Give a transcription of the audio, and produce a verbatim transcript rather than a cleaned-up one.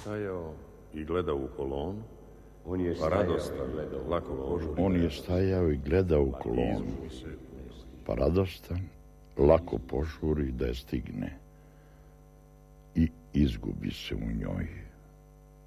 stajao i gledao u kolonu, On je pa radostan, lako požuri. On je stajao i gledao u kolonu, pa radostan, lako požuri da je stigne i izgubi se u njoj.